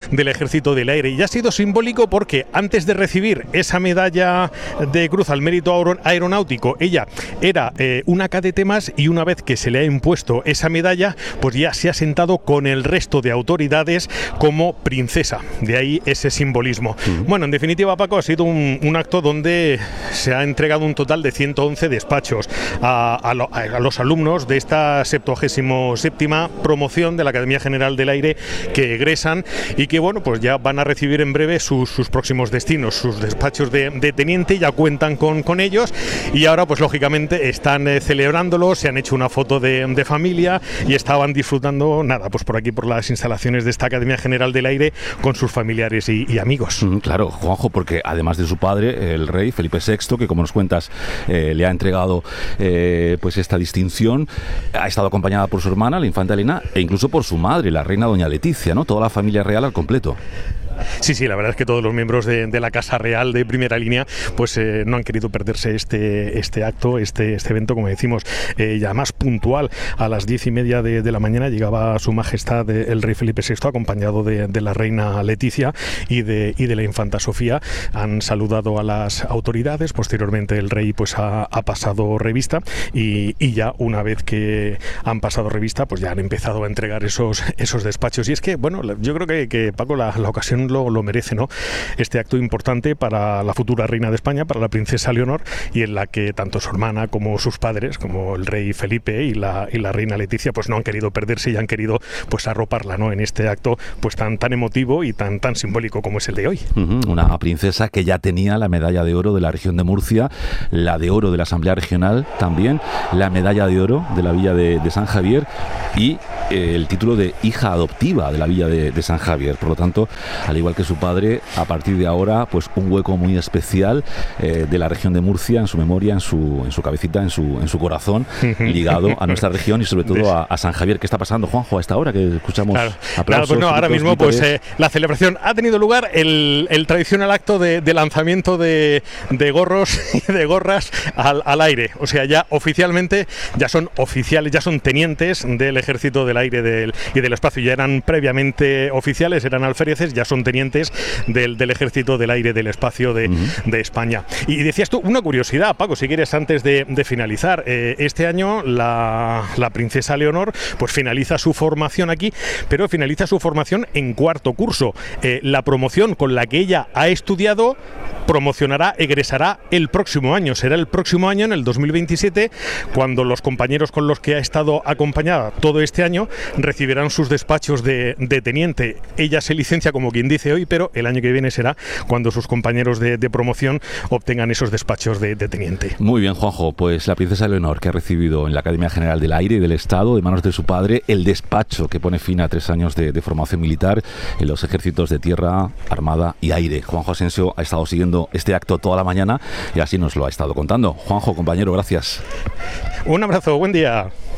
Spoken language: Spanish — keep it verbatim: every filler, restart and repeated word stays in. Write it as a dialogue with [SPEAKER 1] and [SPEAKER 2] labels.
[SPEAKER 1] del Ejército del Aire. Y ha sido simbólico porque antes de recibir esa medalla de Cruz al Mérito Aeronáutico, ella era eh, una cadete más, y una vez que se le ha impuesto esa medalla, pues ya se ha sentado con el resto de autoridades como princesa. De ahí ese simbolismo. Uh-huh. Bueno, en definitiva, Paco, ha sido un, un acto donde se ha entregado un total de ciento once despachos a, a, lo, a los alumnos de esta septuagésimo séptima promoción de la Academia General del Aire que egresan y que, bueno, pues ya van a recibir en breve sus, sus próximos destinos, sus despachos de, de teniente, ya cuentan con, con ellos, y ahora pues lógicamente están eh, celebrándolo, se han hecho una foto de, de familia y estaban disfrutando, nada, pues por aquí por las instalaciones de esta Academia General del Aire con sus familiares y, y amigos.
[SPEAKER 2] Mm, claro, Juanjo, porque además de su padre, el rey Felipe sexto, que como nos cuentas eh, le ha entregado eh, pues esta distinción, ha estado acompañada por su hermana, la infanta Elena, e incluso por su madre, la reina doña Leticia, ¿no? Toda la familia real al completo.
[SPEAKER 1] Sí, sí, la verdad es que todos los miembros de, de la Casa Real de primera línea pues eh, no han querido perderse este, este acto, este, este evento, como decimos, eh, ya más puntual. A las diez y media de, de la mañana llegaba Su Majestad el Rey Felipe sexto, acompañado de, de la Reina Leticia y de, y de la Infanta Sofía. Han saludado a las autoridades, posteriormente el Rey pues ha, ha pasado revista y, y ya una vez que han pasado revista pues ya han empezado a entregar esos, esos despachos. Y es que, bueno, yo creo que, que Paco, la, la ocasión Lo, lo merece, ¿no? Este acto importante para la futura reina de España, para la princesa Leonor, y en la que tanto su hermana como sus padres, como el rey Felipe y la, y la reina Leticia, pues no han querido perderse y han querido pues arroparla, ¿no? En este acto pues tan, tan emotivo y tan, tan simbólico como es el de hoy.
[SPEAKER 2] Uh-huh. Una princesa que ya tenía la medalla de oro de la región de Murcia, la de oro de la Asamblea Regional también, la medalla de oro de la Villa de, de San Javier y eh, el título de hija adoptiva de la Villa de, de San Javier. Por lo tanto, al igual que su padre, a partir de ahora, pues un hueco muy especial eh, de la región de Murcia en su memoria, en su, en su cabecita, en su, en su corazón, ligado a nuestra región y sobre todo a, a San Javier. ¿Qué está pasando, Juanjo, a esta hora que escuchamos
[SPEAKER 1] claro,
[SPEAKER 2] aplausos?
[SPEAKER 1] Claro, pues no, ahora mismo pues eh, la celebración ha tenido lugar, el, el tradicional acto de, de lanzamiento de, de gorros y de gorras al, al aire. O sea, ya oficialmente, ya son oficiales, ya son tenientes del Ejército del Aire del, y del Espacio. Ya eran previamente oficiales, eran alféreces, ya son tenientes del, del Ejército del Aire del Espacio de, uh-huh. de España. Y decías tú, una curiosidad, Paco, si quieres, antes de, de finalizar, eh, este año la, la princesa Leonor pues finaliza su formación aquí, pero finaliza su formación en cuarto curso. Eh, la promoción con la que ella ha estudiado promocionará, egresará el próximo año, será el próximo año, en el dos mil veintisiete, cuando los compañeros con los que ha estado acompañada todo este año recibirán sus despachos de, de teniente. Ella se licencia, como quien dice hoy, pero el año que viene será cuando sus compañeros de, de promoción obtengan esos despachos de, de teniente.
[SPEAKER 2] Muy bien, Juanjo, pues la princesa Leonor, que ha recibido en la Academia General del Aire y del Estado, de manos de su padre, el despacho que pone fin a tres años de, de formación militar en los ejércitos de tierra, armada y aire. Juanjo Asensio ha estado siguiendo este acto toda la mañana y así nos lo ha estado contando. Juanjo, compañero, gracias.
[SPEAKER 1] Un abrazo, buen día.